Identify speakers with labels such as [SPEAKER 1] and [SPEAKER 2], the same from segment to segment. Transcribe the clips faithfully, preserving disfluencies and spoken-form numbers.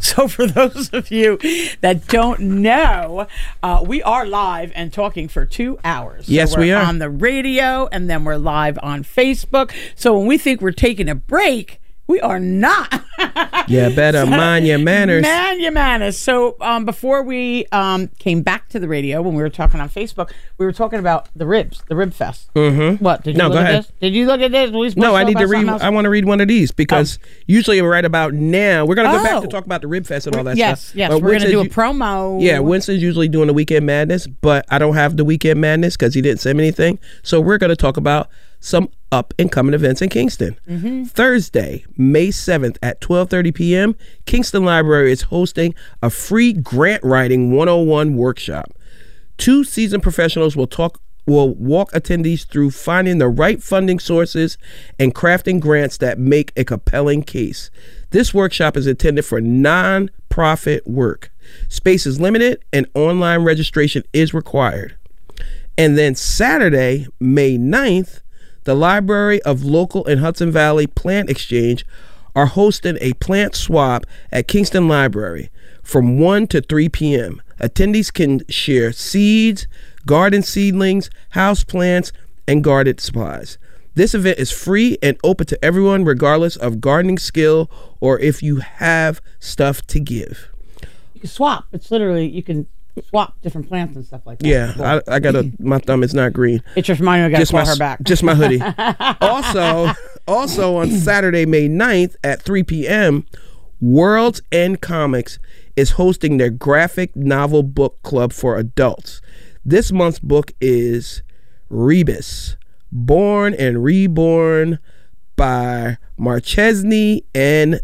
[SPEAKER 1] So for those of you that don't know, uh, we are live and talking for two hours.
[SPEAKER 2] Yes,
[SPEAKER 1] so we're
[SPEAKER 2] we are.
[SPEAKER 1] on the radio, and then we're live on Facebook. So when we think we're taking a break, we are not.
[SPEAKER 2] Yeah, better mind your manners.
[SPEAKER 1] Man your manners. So um, before we um, came back to the radio, when we were talking on Facebook, we were talking about the ribs, the Rib Fest.
[SPEAKER 2] Mm-hmm.
[SPEAKER 1] What? Did you
[SPEAKER 2] No,
[SPEAKER 1] look
[SPEAKER 2] go
[SPEAKER 1] at
[SPEAKER 2] ahead.
[SPEAKER 1] this? Did you look at this? We
[SPEAKER 2] No, I need to read.
[SPEAKER 1] Else?
[SPEAKER 2] I want to read one of these because oh. usually right about now we're gonna go
[SPEAKER 1] oh.
[SPEAKER 2] back to talk about the Rib Fest and all that
[SPEAKER 1] yes,
[SPEAKER 2] stuff.
[SPEAKER 1] Yes,
[SPEAKER 2] yes.
[SPEAKER 1] We're gonna do a promo.
[SPEAKER 2] Yeah, Winston's usually doing the Weekend Madness, but I don't have the Weekend Madness because he didn't send me anything. So we're gonna talk about some up and coming events in Kingston. Mm-hmm. Thursday, May seventh at twelve thirty p.m., Kingston Library is hosting a free grant writing one oh one workshop. Two seasoned professionals will talk will walk attendees through finding the right funding sources and crafting grants that make a compelling case. This workshop is intended for non-profit work. Space is limited and online registration is required. And then Saturday, May ninth, the Library of Local and Hudson Valley Plant Exchange are hosting a plant swap at Kingston Library from one to three p.m. Attendees can share seeds, garden seedlings, house plants, and garden supplies. This event is free and open to everyone regardless of gardening skill or if you have stuff to give.
[SPEAKER 1] You can swap. It's literally, you can swap different plants and stuff like that.
[SPEAKER 2] Yeah,
[SPEAKER 1] cool.
[SPEAKER 2] I, I got a, my thumb is not green.
[SPEAKER 1] It just reminded me I got to call
[SPEAKER 2] my,
[SPEAKER 1] her back.
[SPEAKER 2] Just my hoodie. also, also on Saturday, May ninth at three p.m., World's End Comics is hosting their graphic novel book club for adults. This month's book is Rebus, Born and Reborn by Marchesne and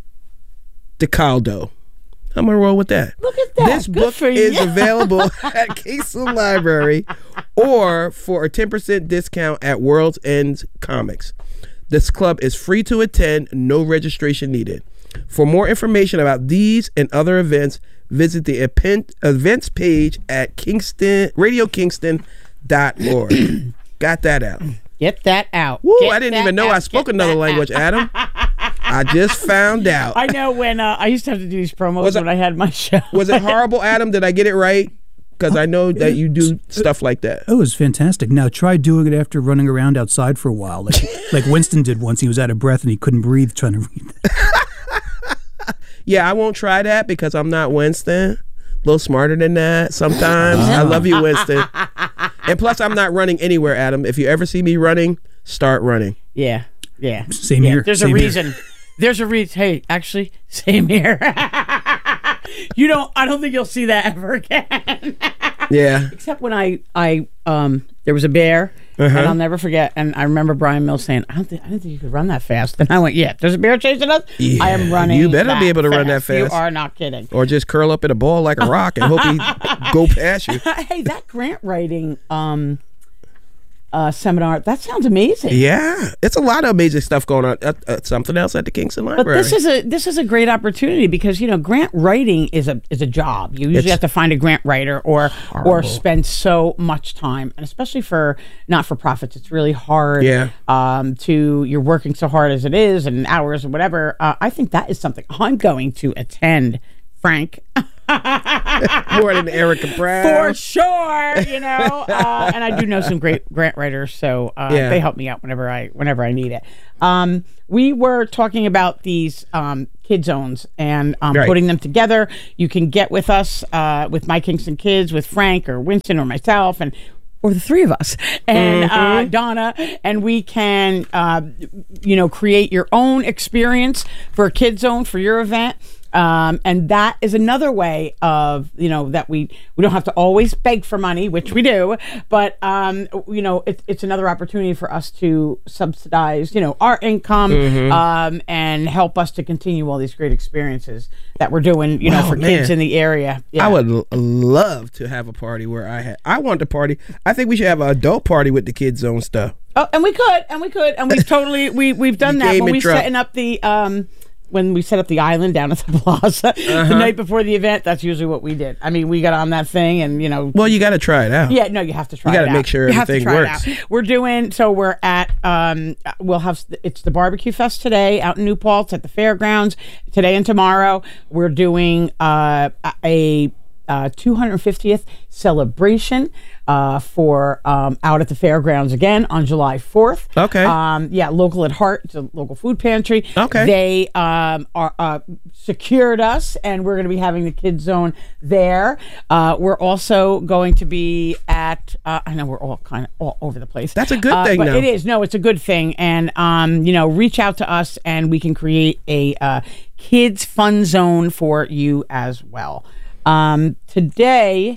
[SPEAKER 2] DiCaldo. I'm gonna roll with that.
[SPEAKER 1] Look at that.
[SPEAKER 2] This
[SPEAKER 1] Good
[SPEAKER 2] book
[SPEAKER 1] for you.
[SPEAKER 2] is available at Kingston Library or for a ten percent discount at World's End Comics. This club is free to attend, no registration needed. For more information about these and other events, visit the events page at Kingston radio kingston dot org. Got that out.
[SPEAKER 1] Get that out.
[SPEAKER 2] Woo,
[SPEAKER 1] Get
[SPEAKER 2] I didn't
[SPEAKER 1] that
[SPEAKER 2] even know
[SPEAKER 1] out.
[SPEAKER 2] I spoke
[SPEAKER 1] Get
[SPEAKER 2] another
[SPEAKER 1] that
[SPEAKER 2] language,
[SPEAKER 1] out.
[SPEAKER 2] Adam. I just found out.
[SPEAKER 1] I know when uh, I used to have to do these promos
[SPEAKER 2] Was
[SPEAKER 1] when
[SPEAKER 2] it,
[SPEAKER 1] I had my show.
[SPEAKER 2] Was it horrible, Adam? Did I get it right? Because I know that you do stuff like that.
[SPEAKER 3] Oh, it was fantastic. Now try doing it after running around outside for a while, like like Winston did once. He was out of breath and he couldn't breathe trying to read.
[SPEAKER 2] Yeah, I won't try that because I'm not Winston. A little smarter than that sometimes. I love you, Winston. And plus, I'm not running anywhere, Adam. If you ever see me running, start running.
[SPEAKER 1] Yeah, yeah.
[SPEAKER 3] Same
[SPEAKER 1] yeah.
[SPEAKER 3] here.
[SPEAKER 1] There's
[SPEAKER 3] Same
[SPEAKER 1] a
[SPEAKER 3] here.
[SPEAKER 1] reason. There's a reason. Hey, actually, same here. You don't. I don't think you'll see that ever again.
[SPEAKER 2] Yeah.
[SPEAKER 1] Except when I, I, um, there was a bear, uh-huh. and I'll never forget. And I remember Brian Mills saying, "I don't think, I didn't think you could run that fast." And I went, "Yeah, there's a bear chasing us.
[SPEAKER 2] Yeah,
[SPEAKER 1] I am running.
[SPEAKER 2] You better be able to
[SPEAKER 1] fast.
[SPEAKER 2] run that fast.
[SPEAKER 1] You are not kidding.
[SPEAKER 2] Or just curl up in a ball like a rock and hope he go past you."
[SPEAKER 1] Hey, that grant writing, um, uh, seminar, that sounds amazing.
[SPEAKER 2] Yeah, it's a lot of amazing stuff going on. Uh, uh, something else at the Kingston Library.
[SPEAKER 1] But this is a this is a great opportunity because you know grant writing is a is a job. You usually
[SPEAKER 2] It's
[SPEAKER 1] have to find a grant writer or
[SPEAKER 2] horrible.
[SPEAKER 1] or spend so much time, and especially for not for profits, it's really hard.
[SPEAKER 2] Yeah.
[SPEAKER 1] Um. To you're working so hard as it is, and hours or whatever. Uh, I think that is something I'm going to attend, Frank.
[SPEAKER 2] More than Erica Brown.
[SPEAKER 1] For sure, you know, uh, and I do know some great grant writers, so uh,
[SPEAKER 2] Yeah.
[SPEAKER 1] they help me out whenever I whenever I need it. Um, we were talking about these um, kid zones and um,
[SPEAKER 2] Right.
[SPEAKER 1] putting them together. You can get with us uh, with My Kingston Kids, with Frank or Winston or myself, and or the three of us and
[SPEAKER 2] Mm-hmm.
[SPEAKER 1] uh, Donna, and we can, uh, you know, create your own experience for a kid zone for your event. Um, and that is another way of, you know, that we, we don't have to always beg for money, which we do, but, um, you know, it, it's another opportunity for us to subsidize, you know, our income,
[SPEAKER 2] Mm-hmm.
[SPEAKER 1] um, and help us to continue all these great experiences that we're doing, you know,
[SPEAKER 2] Wow,
[SPEAKER 1] for
[SPEAKER 2] man.
[SPEAKER 1] kids in the area. Yeah.
[SPEAKER 2] I would l- love to have a party where I had. I want the party. I think we should have an adult party with the Kids Zone stuff.
[SPEAKER 1] Oh, and we could, and we could, and we've totally, we, we've done
[SPEAKER 2] You
[SPEAKER 1] that
[SPEAKER 2] gave
[SPEAKER 1] when
[SPEAKER 2] me
[SPEAKER 1] we
[SPEAKER 2] trouble.
[SPEAKER 1] setting up the, um, when we set up the island down at the plaza uh-huh. the night before the event, that's usually what we did. I mean, we got on that thing and, you know.
[SPEAKER 2] Well, you got to try it out.
[SPEAKER 1] Yeah, no, you have to try
[SPEAKER 2] you
[SPEAKER 1] it out.
[SPEAKER 2] You got to make sure
[SPEAKER 1] you
[SPEAKER 2] everything works.
[SPEAKER 1] We're doing, so we're at, um, we'll have, it's the Barbecue Fest today out in New Paltz at the fairgrounds today and tomorrow. We're doing uh, a uh, two hundred fiftieth celebration uh, for um, out at the fairgrounds again on July fourth.
[SPEAKER 2] Okay.
[SPEAKER 1] Um, yeah, local at Heart, it's a local food pantry.
[SPEAKER 2] Okay.
[SPEAKER 1] They um, are uh, secured us, and we're going to be having the Kids Zone there. Uh, we're also going to be at. Uh, I know we're all kind of all over the place.
[SPEAKER 2] That's a good
[SPEAKER 1] uh,
[SPEAKER 2] thing,
[SPEAKER 1] but
[SPEAKER 2] though.
[SPEAKER 1] It is. No, it's a good thing, and um, you know, reach out to us, and we can create a uh, kids fun zone for you as well. Um, today.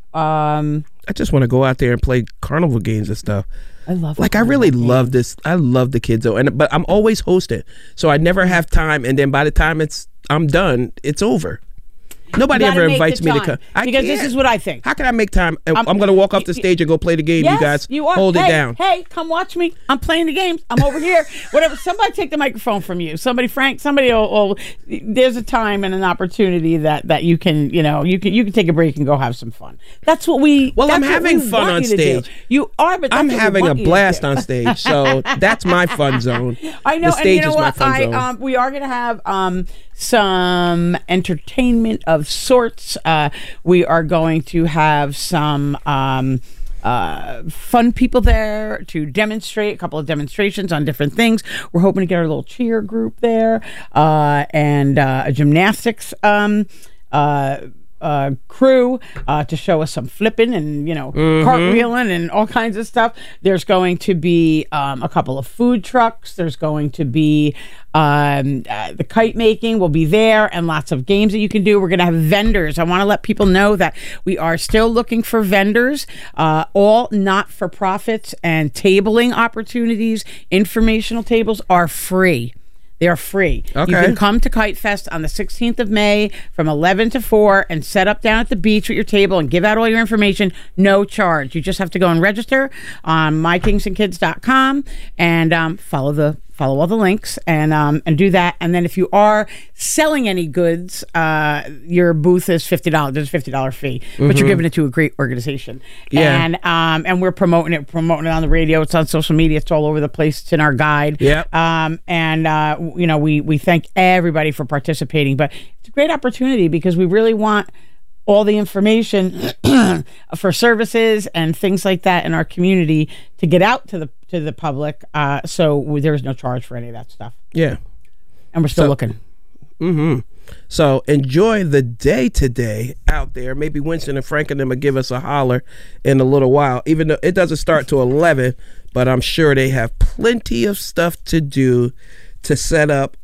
[SPEAKER 1] Um,
[SPEAKER 2] I just want to go out there and play carnival games and stuff.
[SPEAKER 1] I love
[SPEAKER 2] like I really love this. I love the Kids Zone, and but I'm always hosting, so I never have time. And then by the time it's I'm done, it's over. Nobody ever invites me to come. I
[SPEAKER 1] because
[SPEAKER 2] can't.
[SPEAKER 1] This is what I think.
[SPEAKER 2] How can I make time? I'm,
[SPEAKER 1] I'm-
[SPEAKER 2] I'm going to walk up the stage and go play the game.
[SPEAKER 1] Yes,
[SPEAKER 2] you guys
[SPEAKER 1] you are.
[SPEAKER 2] hold
[SPEAKER 1] hey,
[SPEAKER 2] it down.
[SPEAKER 1] Hey, come watch me. I'm playing the games. I'm over here. Whatever. Somebody take the microphone from you. Somebody, Frank. Somebody will, will. There's a time and an opportunity that, that you can, you know, you can you can take a break and go have some fun. That's what we.
[SPEAKER 2] Well,
[SPEAKER 1] that's
[SPEAKER 2] I'm
[SPEAKER 1] what
[SPEAKER 2] having
[SPEAKER 1] we
[SPEAKER 2] fun
[SPEAKER 1] want
[SPEAKER 2] on
[SPEAKER 1] you to do.
[SPEAKER 2] stage.
[SPEAKER 1] You are, but that's
[SPEAKER 2] I'm
[SPEAKER 1] what we
[SPEAKER 2] having a
[SPEAKER 1] want you to
[SPEAKER 2] blast
[SPEAKER 1] do.
[SPEAKER 2] on stage, so that's my fun zone.
[SPEAKER 1] I know,
[SPEAKER 2] The
[SPEAKER 1] and
[SPEAKER 2] stage
[SPEAKER 1] you know
[SPEAKER 2] is my
[SPEAKER 1] what?
[SPEAKER 2] fun
[SPEAKER 1] I
[SPEAKER 2] zone.
[SPEAKER 1] um, we are going to have um some entertainment of sorts. Uh, we are going to have some um. Uh, fun people there to demonstrate a couple of demonstrations on different things. We're hoping to get our little cheer group there uh, and uh, a gymnastics um, uh, uh, crew uh, to show us some flipping and, you know,
[SPEAKER 2] Mm-hmm.
[SPEAKER 1] cartwheeling and all kinds of stuff. There's going to be um, a couple of food trucks. There's going to be um, uh, the kite making will be there and lots of games that you can do. We're going to have vendors. I want to let people know that we are still looking for vendors, uh, all not-for-profits, and tabling opportunities. Informational tables are free. They are free.
[SPEAKER 2] Okay.
[SPEAKER 1] You can come to Kite Fest on the sixteenth of May from eleven to four and set up down at the beach with your table and give out all your information, no charge. You just have to go and register on my kingston kids dot com and um, follow the follow all the links and um, and do that. And then if you are selling any goods, uh, your booth is fifty dollars. There's a fifty dollars fee, mm-hmm. but you're giving it to a great organization.
[SPEAKER 2] Yeah.
[SPEAKER 1] And um, and we're promoting it, promoting it on the radio. It's on social media. It's all over the place. It's in our guide.
[SPEAKER 2] Yep.
[SPEAKER 1] Um, and uh, you know, we we thank everybody for participating. But it's a great opportunity because we really want all the information for services and things like that in our community to get out to the to the public. Uh, so there's no charge for any of that stuff.
[SPEAKER 2] Yeah.
[SPEAKER 1] And we're still
[SPEAKER 2] So-
[SPEAKER 1] looking.
[SPEAKER 2] Mm-hmm. So enjoy the day today out there. Maybe Winston and Frank and them will give us a holler in a little while. Even though it doesn't start till eleven, but I'm sure they have plenty of stuff to do to set up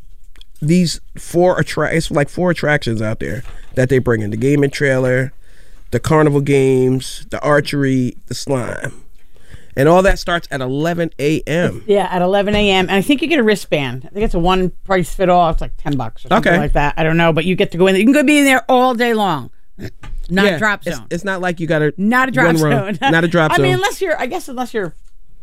[SPEAKER 2] these four attra- It's like four attractions out there that they bring in: the gaming trailer, the carnival games, the archery, the slime. And all that starts at eleven a.m.
[SPEAKER 1] Yeah, at eleven a.m. And I think you get a wristband. I think it's a one price fit all. It's like ten bucks or something
[SPEAKER 2] Okay.
[SPEAKER 1] like that. I don't know, but you get to go in there. You can go be in there all day long. Not
[SPEAKER 2] Yeah,
[SPEAKER 1] a drop
[SPEAKER 2] it's-
[SPEAKER 1] zone.
[SPEAKER 2] It's, not like you got to
[SPEAKER 1] Not a drop
[SPEAKER 2] run
[SPEAKER 1] zone.
[SPEAKER 2] around. Not a drop
[SPEAKER 1] I
[SPEAKER 2] zone.
[SPEAKER 1] mean, unless you're, I guess, unless you're.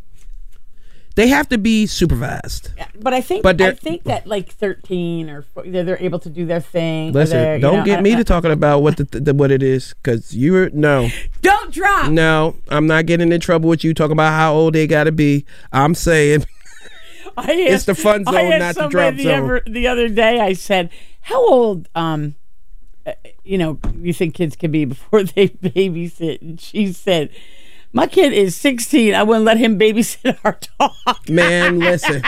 [SPEAKER 2] They have to be supervised.
[SPEAKER 1] But I think,
[SPEAKER 2] But
[SPEAKER 1] I
[SPEAKER 2] they're-
[SPEAKER 1] think that like thirteen or four, they're, they're able to do their thing. or they're,
[SPEAKER 2] Listen,
[SPEAKER 1] you
[SPEAKER 2] don't
[SPEAKER 1] know,
[SPEAKER 2] get
[SPEAKER 1] I-
[SPEAKER 2] me
[SPEAKER 1] I-
[SPEAKER 2] to talking about what the, the what it is, because you're no,
[SPEAKER 1] Don't drop.
[SPEAKER 2] no. I'm not getting in trouble with you talking about how old they got to be. I'm saying
[SPEAKER 1] I asked,
[SPEAKER 2] It's the fun zone,
[SPEAKER 1] I asked
[SPEAKER 2] not the
[SPEAKER 1] somebody
[SPEAKER 2] drop
[SPEAKER 1] the
[SPEAKER 2] zone.
[SPEAKER 1] Other, the other day, I said, "How old, um, uh, you know, you think kids can be before they babysit?" And she said, "My kid is sixteen. I wouldn't let him babysit our dog."
[SPEAKER 2] man, listen.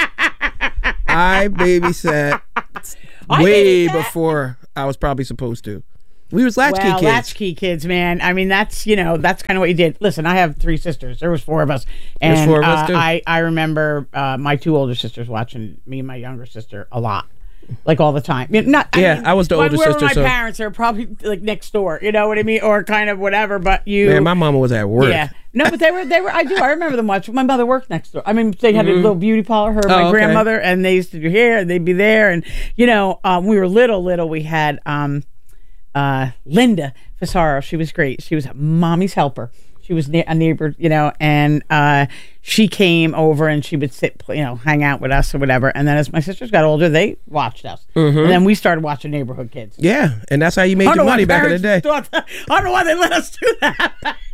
[SPEAKER 2] I babysat
[SPEAKER 1] I
[SPEAKER 2] way
[SPEAKER 1] babysat?
[SPEAKER 2] before I was probably supposed to. We was latchkey
[SPEAKER 1] Well,
[SPEAKER 2] kids.
[SPEAKER 1] latchkey kids, man. I mean, that's, you know, that's kind of what you did. Listen, I have three sisters. There was four of us. And
[SPEAKER 2] There's four of us,
[SPEAKER 1] uh,
[SPEAKER 2] too.
[SPEAKER 1] I, I remember uh, my two older sisters watching me and my younger sister a lot. Like all the time. I mean, not,
[SPEAKER 2] Yeah,
[SPEAKER 1] mean,
[SPEAKER 2] I was the
[SPEAKER 1] when
[SPEAKER 2] older
[SPEAKER 1] we were
[SPEAKER 2] sister,
[SPEAKER 1] My
[SPEAKER 2] so-
[SPEAKER 1] parents are probably like next door. You know what I mean? Or kind of whatever. But you.
[SPEAKER 2] Man, my mama was at work.
[SPEAKER 1] Yeah. No, but they were, they were, I do, I remember them watching. My mother worked next door. I mean, they had a little beauty parlor, her and
[SPEAKER 2] Oh,
[SPEAKER 1] my
[SPEAKER 2] okay.
[SPEAKER 1] grandmother, and they used to do hair, and they'd be there. And, you know, um, we were little, little, we had um, uh, Linda Fasaro. She was great. She was a mommy's helper. She She was ne- a neighbor, you know, and uh, she came over and she would sit, you know, hang out with us or whatever. And then as my sisters got older, they watched us. Mm-hmm. And then we started watching Neighborhood Kids.
[SPEAKER 2] Yeah, and that's how you made your money back in the day.
[SPEAKER 1] Thought that, I don't know why they let us do that.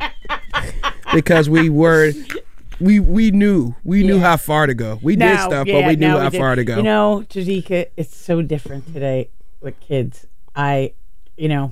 [SPEAKER 2] Because we were, we we knew, we knew
[SPEAKER 1] Yeah.
[SPEAKER 2] how far to go. We
[SPEAKER 1] Now,
[SPEAKER 2] did stuff,
[SPEAKER 1] yeah,
[SPEAKER 2] but we knew
[SPEAKER 1] now
[SPEAKER 2] how
[SPEAKER 1] did.
[SPEAKER 2] far to go.
[SPEAKER 1] You know, Jadika, it's so different today with kids. I, you know,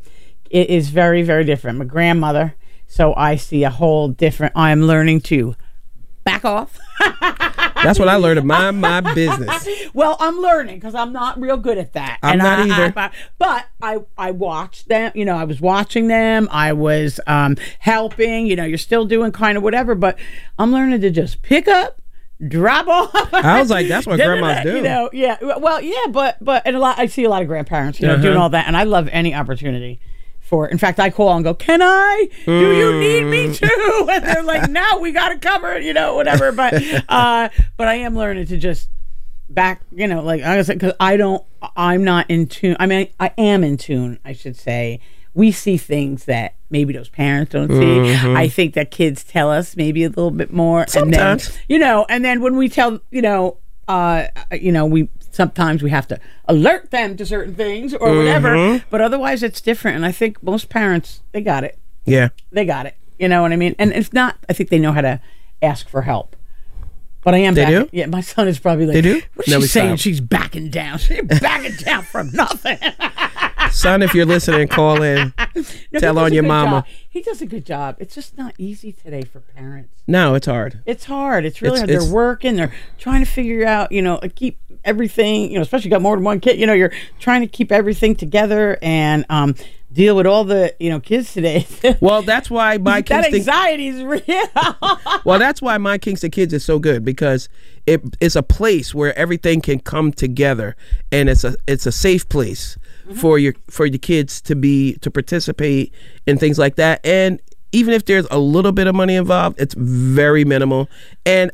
[SPEAKER 1] it is very, very different. My grandmother, so I see a whole different, I'm learning to back off.
[SPEAKER 2] That's what I learned to mind my business.
[SPEAKER 1] Well, I'm learning because I'm not real good at that.
[SPEAKER 2] I'm not
[SPEAKER 1] I,
[SPEAKER 2] either.
[SPEAKER 1] I, I, but I, I watched them. You know, I was watching them. I was um, helping. You know, you're still doing kind of whatever. But I'm learning to just pick up, drop off.
[SPEAKER 2] I was like, that's what grandmas do.
[SPEAKER 1] You know, yeah. Well, yeah, but but and a lot. I see a lot of grandparents, you know,
[SPEAKER 2] Uh-huh.
[SPEAKER 1] doing all that, and I love any opportunity. For in fact, I call and go, can I? Do you need me too? And they're like, no, we got to cover it, you know, whatever. But uh, but I am learning to just back, you know, like I said, because I don't, I'm not in tune. I mean, I am in tune, I should say. We see things that maybe those parents don't see.
[SPEAKER 2] Mm-hmm.
[SPEAKER 1] I think that kids tell us maybe a little bit more.
[SPEAKER 2] Sometimes.
[SPEAKER 1] And then, you know, and then when we tell, you know, uh, you know, we sometimes we have to alert them to certain things or whatever,
[SPEAKER 2] Mm-hmm.
[SPEAKER 1] but otherwise it's different. And I think most parents, they got it.
[SPEAKER 2] Yeah.
[SPEAKER 1] They got it. You know what I mean? And if not, I think they know how to ask for help. But I am
[SPEAKER 2] They
[SPEAKER 1] backing,
[SPEAKER 2] do?
[SPEAKER 1] Yeah, my son is probably like,
[SPEAKER 2] They do?
[SPEAKER 1] What's
[SPEAKER 2] No,
[SPEAKER 1] she
[SPEAKER 2] we
[SPEAKER 1] saying?
[SPEAKER 2] stop.
[SPEAKER 1] She's backing down. She's backing down from nothing.
[SPEAKER 2] Son, if you're listening, call in.
[SPEAKER 1] No,
[SPEAKER 2] Tell
[SPEAKER 1] he does
[SPEAKER 2] on
[SPEAKER 1] a
[SPEAKER 2] your
[SPEAKER 1] good
[SPEAKER 2] mama.
[SPEAKER 1] job. He does a good job. It's just not easy today for parents.
[SPEAKER 2] No, it's hard.
[SPEAKER 1] It's hard. It's really
[SPEAKER 2] It's-
[SPEAKER 1] hard.
[SPEAKER 2] it's-
[SPEAKER 1] They're working. They're trying to figure out, you know, keep everything, you know, especially got more than one kid, you know, you're trying to keep everything together and um, deal with all the, you know, kids today.
[SPEAKER 2] Well, that's why my
[SPEAKER 1] that
[SPEAKER 2] Kingston.
[SPEAKER 1] anxiety is real.
[SPEAKER 2] Well, that's why my Kingston Kids is so good because it it's a place where everything can come together, and it's a it's a safe place mm-hmm. for your for your kids to be to participate in things like that. And even if there's a little bit of money involved, it's very minimal. And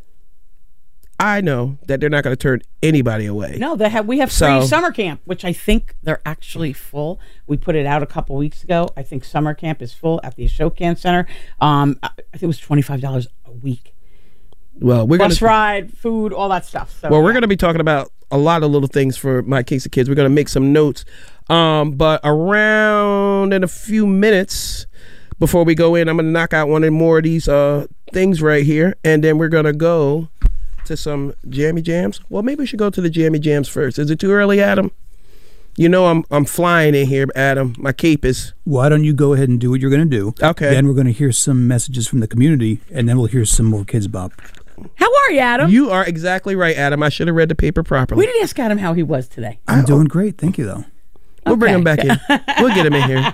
[SPEAKER 2] I know that they're not going to turn anybody away.
[SPEAKER 1] No, they have. We have
[SPEAKER 2] So-
[SPEAKER 1] free summer camp, which I think they're actually full. We put it out a couple weeks ago. I think summer camp is full at the Ashokan Center. Um, I think it was twenty-five dollars a week.
[SPEAKER 2] Well, we're
[SPEAKER 1] Bus
[SPEAKER 2] gonna
[SPEAKER 1] ride, food, all that stuff. So,
[SPEAKER 2] well, we're
[SPEAKER 1] yeah.
[SPEAKER 2] going to be talking about a lot of little things for my Kingston Kids. We're going to make some notes, um, but around in a few minutes before we go in, I'm going to knock out one or more of these uh, things right here, and then we're going to go to some jammy jams. Well, maybe we should go to the jammy jams first. Is it too early, Adam? You know I'm I'm flying in here, Adam. My cape is.
[SPEAKER 3] Why don't you go ahead and do what you're going to do?
[SPEAKER 2] Okay.
[SPEAKER 3] Then we're going to hear some messages from the community, and then we'll hear some more Kids Bop.
[SPEAKER 1] How are you, Adam?
[SPEAKER 2] You are exactly right, Adam. I should have read the paper properly.
[SPEAKER 1] we didn't ask Adam how he was today.
[SPEAKER 3] I'm doing great. Thank you, though.
[SPEAKER 2] We'll bring
[SPEAKER 1] Okay.
[SPEAKER 2] him back in. We'll get him in here.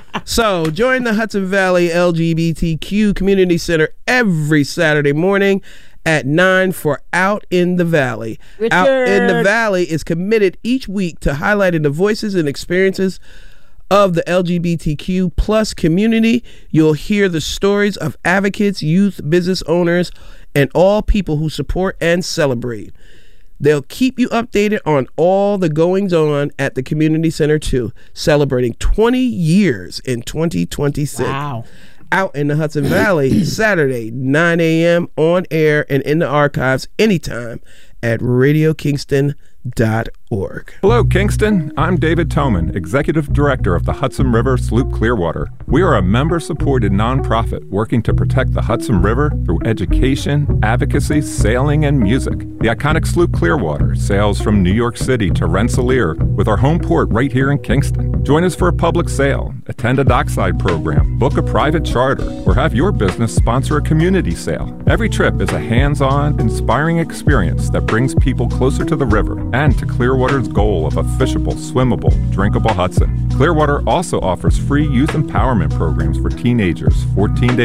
[SPEAKER 2] So, join the Hudson Valley L G B T Q Community Center every Saturday morning at nine for Out in the Valley. Out in the
[SPEAKER 1] Richard.
[SPEAKER 2] Valley is committed each week to highlighting the voices and experiences of the L G B T Q plus community. You'll hear the stories of advocates, youth, business owners, and all people who support and celebrate. They'll keep you updated on all the goings on at the community center too, celebrating twenty years in twenty twenty-six.
[SPEAKER 1] Wow.
[SPEAKER 2] Out in the Hudson Valley, Saturday, nine a.m. on air and in the archives anytime at radio kingston dot org.
[SPEAKER 4] Hello, Kingston. I'm David Toman, Executive Director of the Hudson River Sloop Clearwater. We are a member-supported nonprofit working to protect the Hudson River through education, advocacy, sailing, and music. The iconic Sloop Clearwater sails from New York City to Rensselaer with our home port right here in Kingston. Join us for a public sail, attend a dockside program, book a private charter, or have your business sponsor a community sail. Every trip is a hands-on, inspiring experience that brings people closer to the river and to Clearwater's goal of a fishable, swimmable, drinkable Hudson. Clearwater also offers free youth empowerment programs for teenagers fourteen to